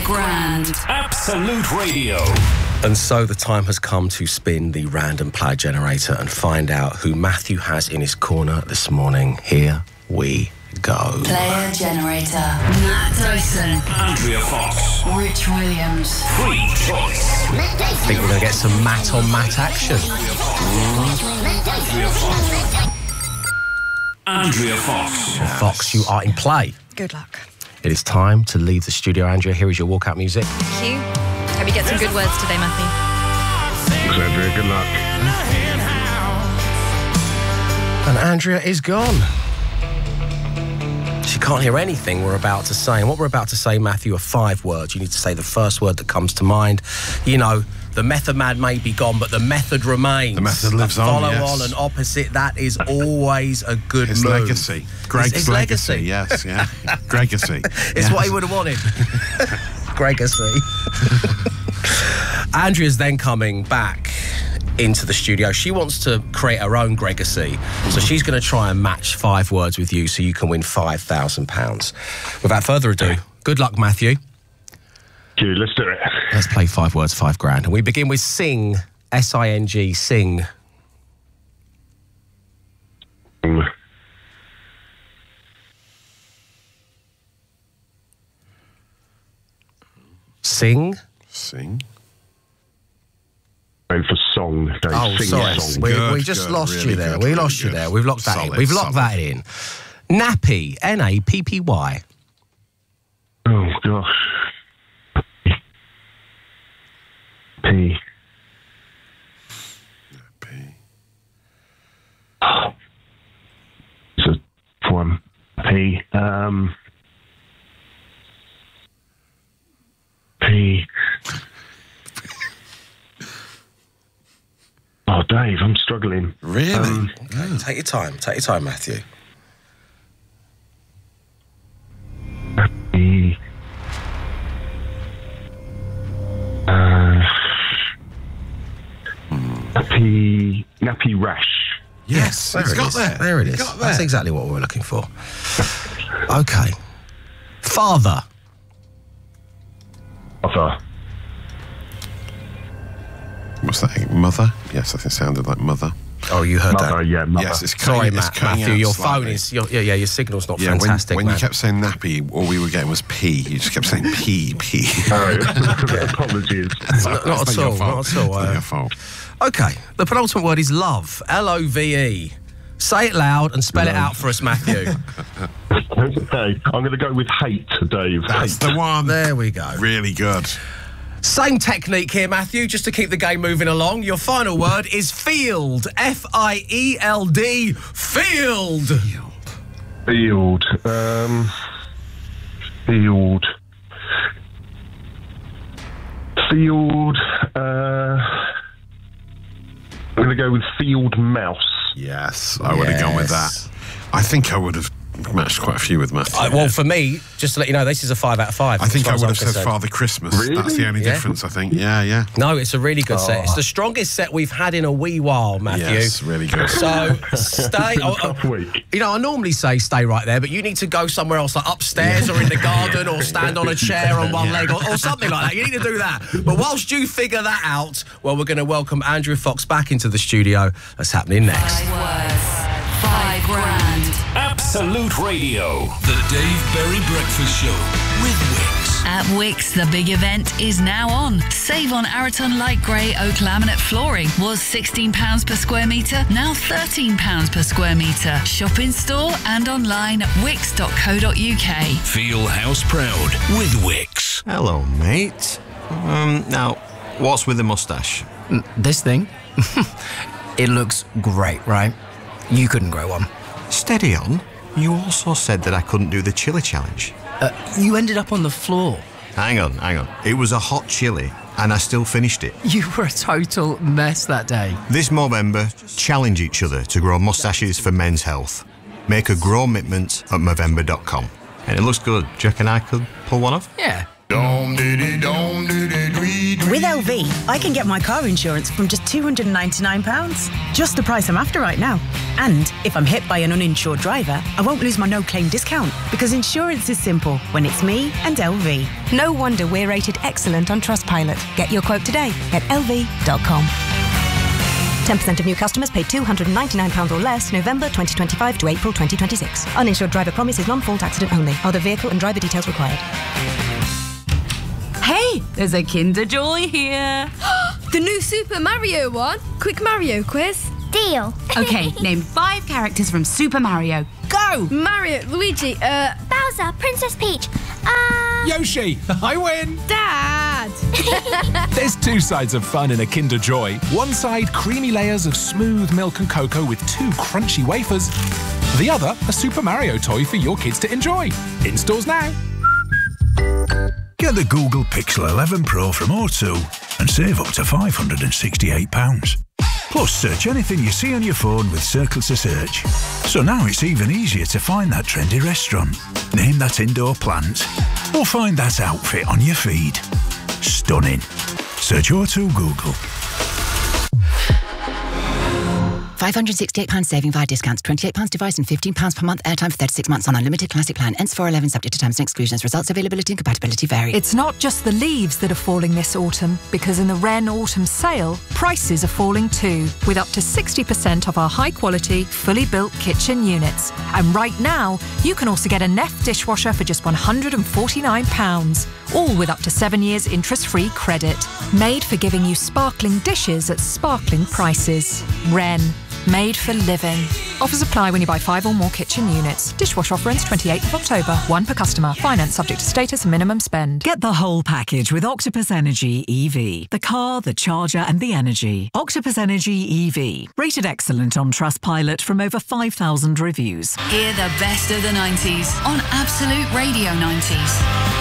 grand. Absolute Radio. And so the time has come to spin the random player generator and find out who Matthew has in his corner this morning. Here we go. Player generator. Matt Dyson. Andrea Fox. Rich Williams. Free choice. I think we're going to get some Matt on Matt action. Andrea Fox. Fox, you are in play. Good luck. It is time to leave the studio. Andrea, here is your walkout music. Thank you. Hope you get some good words today, Matthew. Thanks, Andrea. Good luck. And Andrea is gone. She can't hear anything we're about to say. And what we're about to say, Matthew, are 5 words. You need to say the first word that comes to mind. You know, the method man may be gone, but the method remains. The method lives on, Follow yes. on and opposite, that is always a good His move. legacy. Greg's His legacy. legacy. Yes, yeah. Gregacy. It's what he would have wanted. Gregacy. Andrea's then coming back into the studio. She wants to create her own Gregacy, so she's going to try and match 5 words with you so you can win £5,000. Without further ado, good luck, Matthew. Dude, let's do it. Let's play 5 words, 5 grand. And we begin with sing, S-I-N-G, sing. Sing. Sing. Going for song. Don't Oh, sing sorry. song. We just lost you there. We lost you there. We've locked that in. We've locked that in. Nappy, N-A-P-P-Y. Oh, gosh. P. It's a one. P. P. Oh, Dave, I'm struggling. Really? Okay, take your time. Take your time, Matthew. P. Nappy rash. Yes, There he's it got is. there. There it He's is. got there. That's exactly what we were looking for. Okay. Father. Other. What's that? Mother? Yes, I think it sounded like mother. Oh, you heard Mother, that. yeah, mother. Yes, it's Sorry, cutting, it's Matt. cutting Matthew, out your slightly. phone is... your signal's not Yeah, fantastic, when man. you kept saying nappy, all we were getting was P. You just kept saying P, P. Apologies. Not at all, not at all. It's not your fault. Okay, the penultimate word is love. L-O-V-E. Say it loud and spell it out for us, Matthew. Okay, I'm going to go with hate, Dave. That's the one. There we go. Really good. Same technique here, Matthew, just to keep the game moving along. Your final word is field. F-I-E-L-D. Field. Field. Field. Field. I'm going to go with field mouse. Yes, I would have gone with that. Yes. I think I would have matched quite a few with Matthew. Well, for me, just to let you know, this is a 5 out of 5. I think as far I as would I'm have said concerned. Father Christmas. Really? That's the only Yeah. difference, I think. Yeah. No, it's a really good set. It's the strongest set we've had in a wee while, Matthew. Yes, really good. So stay. Tough week. You know, I normally say stay right there, but you need to go somewhere else, like upstairs or in the garden, or stand on a chair on one leg, or something like that. You need to do that. But whilst you figure that out, well, we're going to welcome Andrea Fox back into the studio. That's happening next. 5 words. 5 grand. Absolute Radio. The Dave Berry Breakfast Show with Wix. At Wix, the big event is now on. Save on Araton Light Grey Oak Laminate flooring. Was £16 per square metre, now £13 per square metre. Shop in store and online at wix.co.uk. Feel house proud with Wix. Hello, mate. Now, what's with the moustache? This thing? It looks great, right? You couldn't grow one. Steady on. You also said that I couldn't do the chili challenge. You ended up on the floor. Hang on. It was a hot chili, and I still finished it. You were a total mess that day. This Movember, challenge each other to grow moustaches for men's health. Make a grow commitment at Movember.com. And it looks good. Do you reckon I could pull one off? Yeah. Dom diddy dom diddy dwee With LV, I can get my car insurance from just £299. Just the price I'm after right now. And if I'm hit by an uninsured driver, I won't lose my no-claim discount because insurance is simple when it's me and LV. No wonder we're rated excellent on Trustpilot. Get your quote today at lv.com. 10% of new customers paid £299 or less November 2025 to April 2026. Uninsured driver promise is non-fault accident only. Other vehicle and driver details required. Hey, there's a Kinder Joy here. The new Super Mario one. Quick Mario quiz. Deal. Okay, name 5 characters from Super Mario. Go! Mario, Luigi, Bowser, Princess Peach, Yoshi, I win! Dad! There's 2 sides of fun in a Kinder Joy. One side, creamy layers of smooth milk and cocoa with 2 crunchy wafers. The other, a Super Mario toy for your kids to enjoy. In stores now. Get the Google Pixel 11 Pro from O2 and save up to £568. Plus, search anything you see on your phone with Circle to Search. So now it's even easier to find that trendy restaurant, name that indoor plant, or find that outfit on your feed. Stunning. Search O2 Google. £568 saving via discounts, £28 device and £15 per month airtime for 36 months on unlimited classic plan. Ends 4/11 subject to terms and exclusions. Results, availability and compatibility vary. It's not just the leaves that are falling this autumn, because in the Wren Autumn Sale, prices are falling too, with up to 60% off our high-quality, fully built kitchen units. And right now, you can also get a Neff dishwasher for just £149, all with up to 7 years interest-free credit. Made for giving you sparkling dishes at sparkling prices. Wren. Made for living. Offers apply when you buy 5 or more kitchen units. Dishwasher offer ends 28th of October. 1 per customer. Finance subject to status and minimum spend. Get the whole package with Octopus Energy EV. The car, the charger and the energy. Octopus Energy EV. Rated excellent on Trustpilot from over 5,000 reviews. Hear the best of the 90s on Absolute Radio 90s.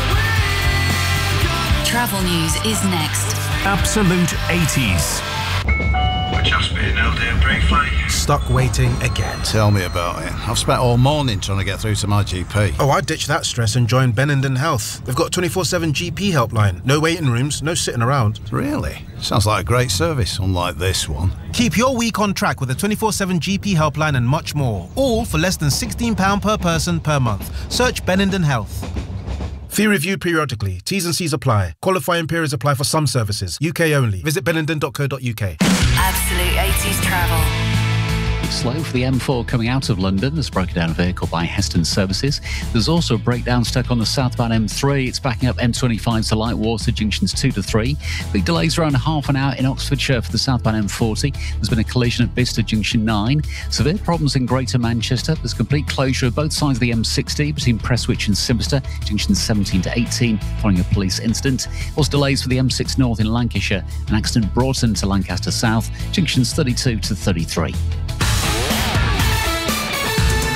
Travel news is next. Absolute 80s. We're just being held here briefly. Stuck waiting again. Tell me about it. I've spent all morning trying to get through to my GP. Oh, I ditched that stress and joined Benenden Health. They've got 24/7 GP helpline. No waiting rooms, no sitting around. Really? Sounds like a great service, unlike this one. Keep your week on track with a 24/7 GP helpline and much more. All for less than £16 per person per month. Search Benenden Health. Fee reviewed periodically. T's and C's apply. Qualifying periods apply for some services. UK only. Visit benenden.co.uk. Absolute 80s travel. It's slow for the M4 coming out of London. There's broken down a vehicle by Heston Services. There's also a breakdown stuck on the southbound M3. It's backing up M25 to Lightwater, junctions 2 to 3. Big delays around half an hour in Oxfordshire for the southbound M40. There's been a collision at Bicester, junction 9. Severe problems in Greater Manchester. There's complete closure of both sides of the M60 between Prestwich and Simster, junctions 17 to 18, following a police incident. Also delays for the M6 North in Lancashire. An accident Broughton to Lancaster South, junctions 32 to 33.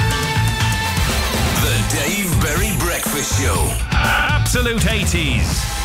Dave Berry Breakfast Show. Absolute 80s.